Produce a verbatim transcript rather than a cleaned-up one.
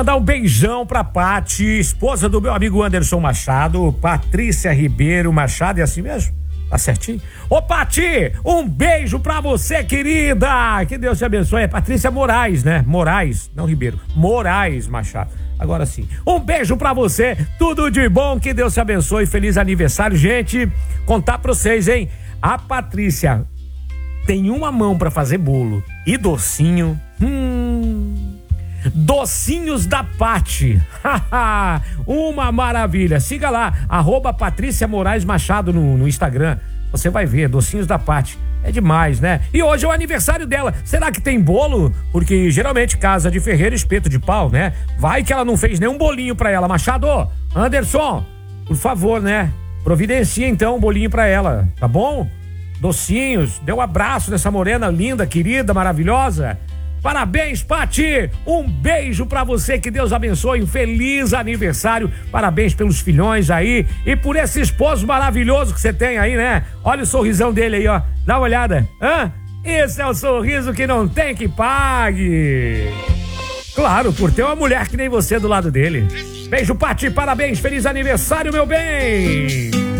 Mandar um beijão pra Pati, esposa do meu amigo Anderson Machado, Patrícia Ribeiro Machado, é assim mesmo? Tá certinho? Ô, Pati, um beijo pra você, querida! Que Deus te abençoe. É Patrícia Moraes, né? Moraes, não Ribeiro. Moraes Machado. Agora sim. Um beijo pra você, tudo de bom, que Deus te abençoe. Feliz aniversário, gente. Contar pra vocês, hein? A Patrícia tem uma mão pra fazer bolo e docinho. Hum... Docinhos da Pati. Uma maravilha. Siga lá, arroba Patrícia Moraes Machado no, no Instagram. Você vai ver, Docinhos da Pati. É demais, né? E hoje é o aniversário dela. Será que tem bolo? Porque geralmente casa de ferreiro, espeto de pau, né? Vai que ela não fez nenhum bolinho pra ela. Machado, Anderson, por favor, né? Providencia então um bolinho pra ela, tá bom? Docinhos, dê um abraço nessa morena linda, querida, maravilhosa. Parabéns, Pati! Um beijo pra você, que Deus abençoe, um feliz aniversário, parabéns pelos filhões aí e por esse esposo maravilhoso que você tem aí, né? Olha o sorrisão dele aí, ó, dá uma olhada, hã? Esse é o sorriso que não tem que pague! Claro, por ter uma mulher que nem você do lado dele. Beijo, Pati, parabéns, feliz aniversário, meu bem!